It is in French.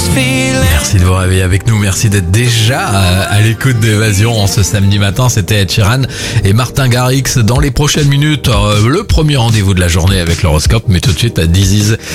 Merci de vous réveiller avec nous, merci d'être déjà à l'écoute d'Évasion en ce samedi matin. C'était Ed Sheeran et Martin Garrix. Dans les prochaines minutes, le premier rendez-vous de la journée avec l'horoscope, mais tout de suite à Diziz.